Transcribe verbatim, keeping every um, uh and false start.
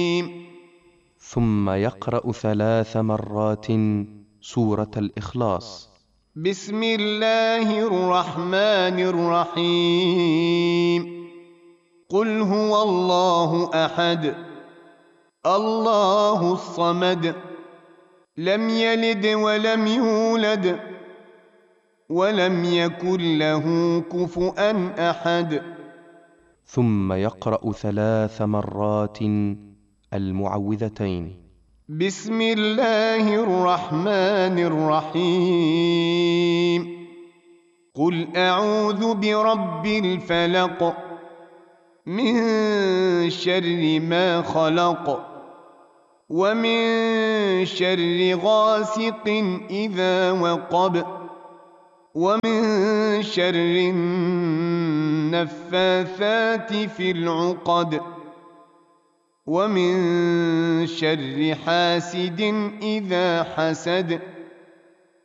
ثم يقرأ ثلاث مرات سورة الإخلاص. بسم الله الرحمن الرحيم. قل هو الله أحد الله الصمد لم يلد ولم يولد ولم يكن له كفؤا أحد. ثم يقرأ ثلاث مرات المعوذتين. بسم الله الرحمن الرحيم. قل أعوذ برب الفلق من شر ما خلق ومن شر غاسق إذا وقب ومن شر النفاثات في العقد ومن شر حاسد إذا حسد.